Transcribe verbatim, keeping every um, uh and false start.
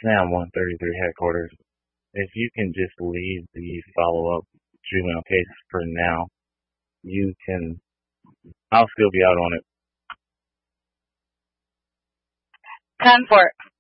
SAM one thirty-three headquarters. If you can just leave the follow-up juvenile case for now, you can, I'll still be out on it. ten four.